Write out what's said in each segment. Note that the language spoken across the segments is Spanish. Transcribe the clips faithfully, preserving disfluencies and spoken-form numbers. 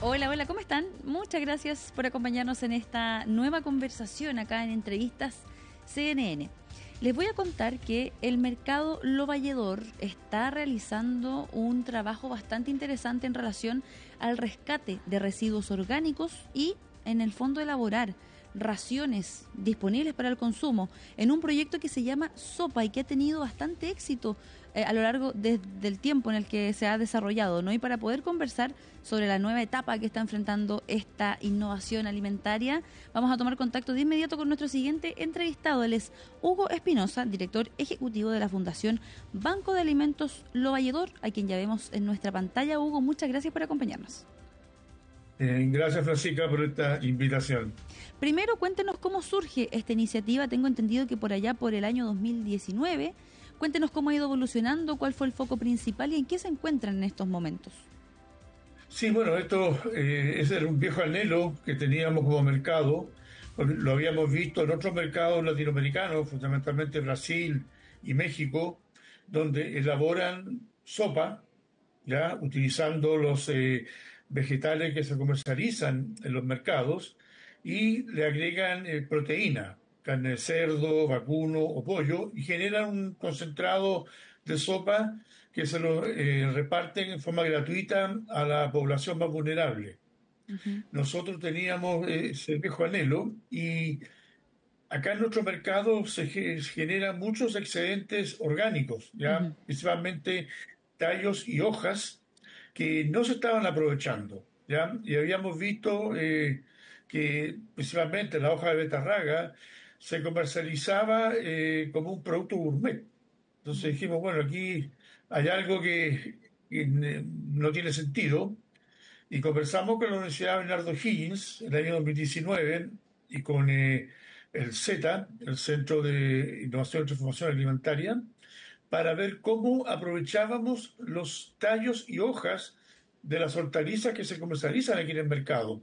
Hola, hola, ¿cómo están? Muchas gracias por acompañarnos en esta nueva conversación acá en Entrevistas C N N. Les voy a contar que el mercado Lo Valledor está realizando un trabajo bastante interesante en relación al rescate de residuos orgánicos y, en el fondo, elaborar raciones disponibles para el consumo en un proyecto que se llama Sopa y que ha tenido bastante éxito eh, a lo largo de, del tiempo en el que se ha desarrollado, ¿no? Y para poder conversar sobre la nueva etapa que está enfrentando esta innovación alimentaria, vamos a tomar contacto de inmediato con nuestro siguiente entrevistado. Él es Hugo Espinosa, director ejecutivo de la Fundación Banco de Alimentos Lo Valledor, a quien ya vemos en nuestra pantalla. Hugo, muchas gracias por acompañarnos. Eh, gracias, Francisca, por esta invitación. Primero, cuéntenos cómo surge esta iniciativa. Tengo entendido que por allá, por el año dos mil diecinueve. Cuéntenos cómo ha ido evolucionando, cuál fue el foco principal y en qué se encuentran en estos momentos. Sí, bueno, esto eh, ese era un viejo anhelo que teníamos como mercado. Lo habíamos visto en otros mercados latinoamericanos, fundamentalmente Brasil y México, donde elaboran sopa, ya utilizando los eh, vegetales que se comercializan en los mercados y le agregan eh, proteína, carne de cerdo, vacuno o pollo, y generan un concentrado de sopa que se lo eh, reparten en forma gratuita a la población más vulnerable. Uh-huh. Nosotros teníamos eh, ese viejo anhelo y acá en nuestro mercado se ge- generan muchos excedentes orgánicos, ya Uh-huh. principalmente tallos y hojas que no se estaban aprovechando, ya y habíamos visto eh, que principalmente la hoja de betarraga se comercializaba eh, como un producto gourmet. Entonces dijimos, bueno, aquí hay algo que, que eh, no tiene sentido y conversamos con la Universidad Bernardo Higgins en el año dos mil diecinueve y con eh, el Z, el Centro de Innovación y Transformación Alimentaria, para ver cómo aprovechábamos los tallos y hojas de las hortalizas que se comercializan aquí en el mercado.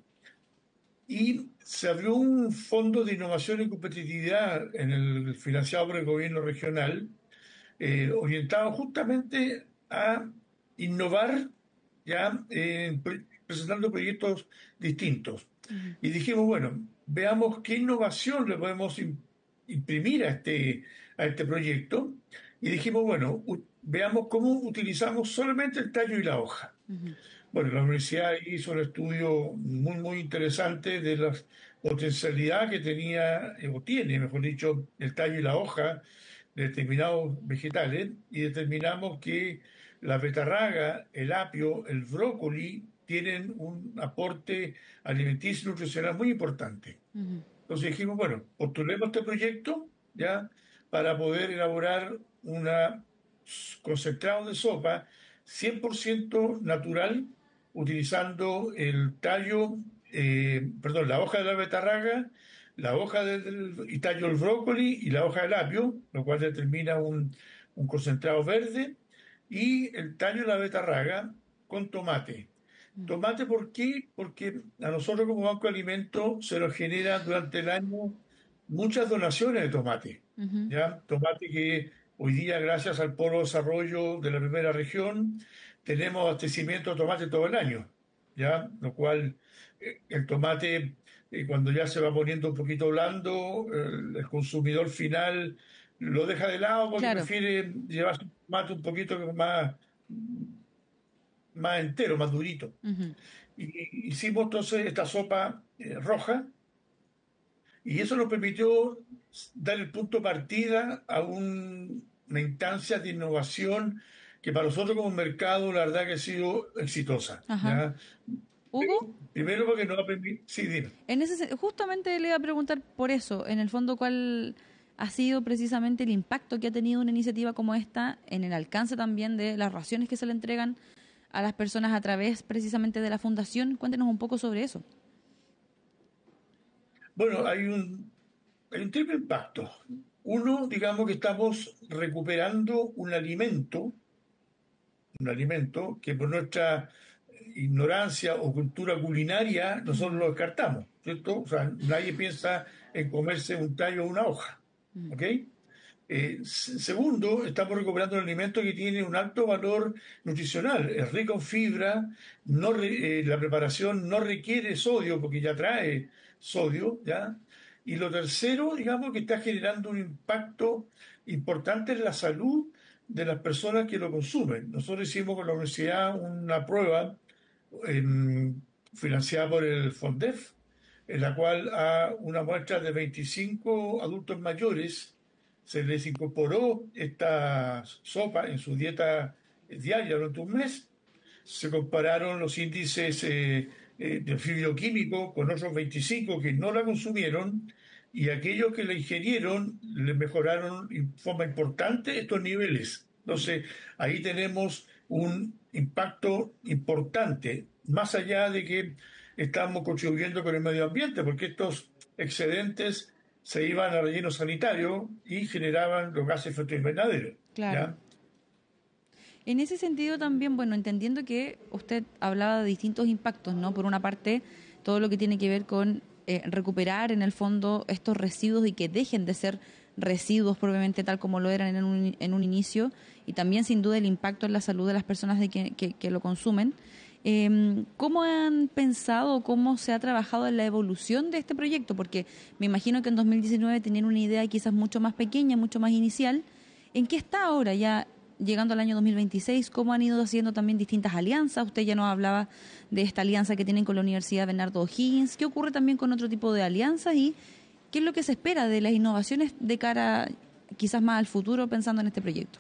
Y se abrió un fondo de innovación y competitividad en el financiado por el gobierno regional, eh, orientado justamente a innovar, ya eh, pre- presentando proyectos distintos. Uh-huh. Y dijimos, bueno, veamos qué innovación le podemos im- imprimir a este, a este proyecto. Y dijimos, bueno, u- veamos cómo utilizamos solamente el tallo y la hoja. Uh-huh. Bueno, la universidad hizo un estudio muy, muy interesante de la potencialidad que tenía, eh, o tiene, mejor dicho, el tallo y la hoja de determinados vegetales, y determinamos que la betarraga, el apio, el brócoli tienen un aporte alimenticio y nutricional muy importante. Uh-huh. Entonces dijimos, bueno, postulemos este proyecto ya para poder elaborar una concentrado de sopa cien por ciento natural, utilizando el tallo, eh, perdón, la hoja de la betarraga, la hoja del y tallo del brócoli y la hoja del apio, lo cual determina un, un concentrado verde, y el tallo de la betarraga con tomate. Tomate, ¿por qué? Porque a nosotros como Banco de Alimentos se nos genera durante el año muchas donaciones de tomate. Uh-huh. ¿Ya? Tomate que hoy día, gracias al Polo de Desarrollo de la primera región, tenemos abastecimiento de tomate todo el año. ¿Ya? Lo cual, eh, el tomate, eh, cuando ya se va poniendo un poquito blando, el, el consumidor final lo deja de lado porque Claro. prefiere llevar su tomate un poquito más, más entero, más durito. Uh-huh. Y hicimos entonces esta sopa eh, roja, y eso nos permitió dar el punto de partida a un- una instancia de innovación que para nosotros como mercado la verdad que ha sido exitosa. Ajá. ¿Ya? Hugo, Primero porque nos ha permitido... Sí, dime. en ese sen- justamente le iba a preguntar por eso, en el fondo, cuál ha sido precisamente el impacto que ha tenido una iniciativa como esta en el alcance también de las raciones que se le entregan a las personas a través precisamente de la fundación. Cuéntenos un poco sobre eso. Bueno, hay un, hay un triple impacto. Uno, digamos que estamos recuperando un alimento, un alimento que por nuestra ignorancia o cultura culinaria nosotros Mm, lo descartamos, ¿cierto? O sea, nadie piensa en comerse un tallo o una hoja, mm, ¿ok? Eh, segundo, estamos recuperando un alimento que tiene un alto valor nutricional, es rico en fibra, no re, eh, la preparación no requiere sodio porque ya trae sodio, ¿ya? Y lo tercero, digamos, que está generando un impacto importante en la salud de las personas que lo consumen. Nosotros hicimos con la universidad una prueba en, financiada por el FONDEF, en la cual a una muestra de veinticinco adultos mayores se les incorporó esta sopa en su dieta diaria durante un mes. Se compararon los índices eh, eh, de fibroquímico con otros veinticinco que no la consumieron, y aquellos que la ingirieron les mejoraron en forma importante estos niveles. Entonces, ahí tenemos un impacto importante, más allá de que estamos contribuyendo con el medio ambiente, porque estos excedentes se iban a relleno sanitario y generaban los gases de efecto invernadero. Claro. ¿Ya? En ese sentido también, bueno, entendiendo que usted hablaba de distintos impactos, ¿no? Por una parte, todo lo que tiene que ver con eh, recuperar en el fondo estos residuos y que dejen de ser residuos propiamente tal como lo eran en un, en un inicio, y también sin duda el impacto en la salud de las personas de que, que, que lo consumen. Eh, ¿Cómo han pensado, cómo se ha trabajado en la evolución de este proyecto? Porque me imagino que en dos mil diecinueve tenían una idea quizás mucho más pequeña, mucho más inicial. ¿En qué está ahora ya llegando al año dos mil veintiséis? ¿Cómo han ido haciendo también distintas alianzas? Usted ya nos hablaba de esta alianza que tienen con la Universidad Bernardo O'Higgins. ¿Qué ocurre también con otro tipo de alianzas? ¿Y qué es lo que se espera de las innovaciones de cara quizás más al futuro pensando en este proyecto?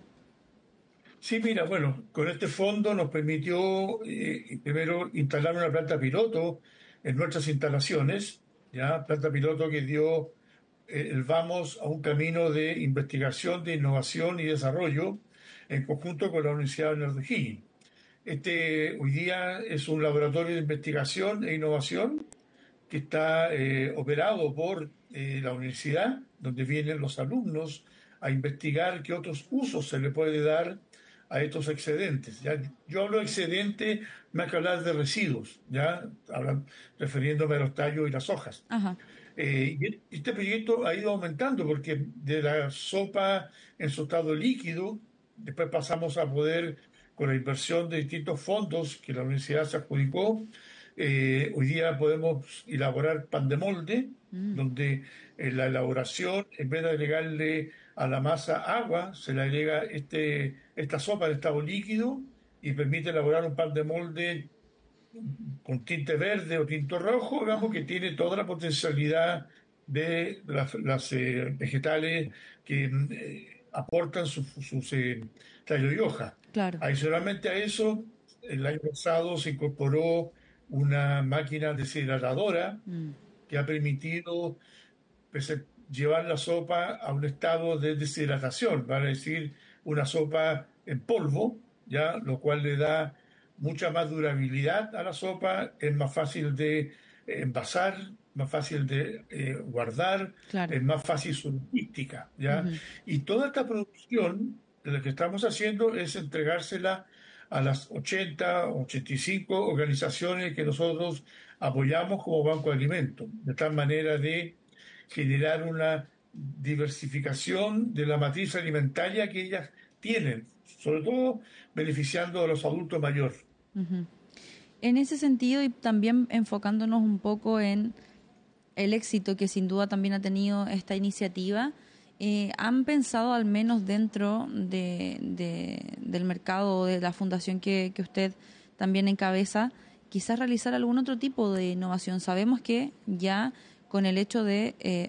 Sí, mira, bueno, con este fondo nos permitió eh, primero instalar una planta piloto en nuestras instalaciones, ya planta piloto que dio eh, el vamos a un camino de investigación, de innovación y desarrollo en conjunto con la Universidad Bernardo O'Higgins. Este hoy día es un laboratorio de investigación e innovación que está eh, operado por eh, la universidad, donde vienen los alumnos a investigar qué otros usos se le puede dar a estos excedentes. ¿Ya? Yo hablo de excedente más que hablar de residuos, ya hablan, refiriéndome a los tallos y las hojas. Ajá. Eh, y este proyecto ha ido aumentando porque de la sopa en su estado líquido, después pasamos a poder, con la inversión de distintos fondos que la universidad se adjudicó, eh, hoy día podemos elaborar pan de molde, mm. donde en la elaboración, en vez de agregarle a la masa agua, se le agrega este, esta sopa de estado líquido y permite elaborar un pan de molde con tinte verde o tinte rojo, digamos, que tiene toda la potencialidad de las, las eh, vegetales que eh, aportan sus su, su, eh, tallo y hoja. Claro. Adicionalmente a eso, el año pasado se incorporó una máquina deshidratadora mm. que ha permitido pues, llevar la sopa a un estado de deshidratación, vale decir, una sopa en polvo, ya, lo cual le da mucha más durabilidad a la sopa, es más fácil de envasar, más fácil de eh, guardar, claro. Es más fácil su logística, ¿ya? Uh-huh. Y toda esta producción de lo que estamos haciendo es entregársela a las ochenta, ochenta y cinco organizaciones que nosotros apoyamos como Banco de Alimentos, de tal manera de generar una diversificación de la matriz alimentaria que ellas tienen, sobre todo beneficiando a los adultos mayores. Uh-huh. En ese sentido, y también enfocándonos un poco en el éxito que sin duda también ha tenido esta iniciativa, eh, ¿han pensado al menos dentro de, de, del mercado de la fundación que, que usted también encabeza, quizás realizar algún otro tipo de innovación? Sabemos que ya con el hecho de eh,